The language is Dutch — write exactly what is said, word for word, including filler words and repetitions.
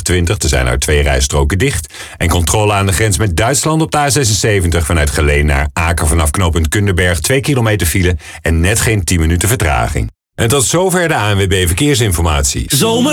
vijfentwintig. Er zijn er twee rijstroken dicht. En controle aan de grens met Duitsland op de A zesenzeventig vanuit Geleen naar Aken vanaf knooppunt Kunderberg. twee kilometer file en net geen tien minuten vertraging. En tot zover de A N W B Verkeersinformatie. Zomer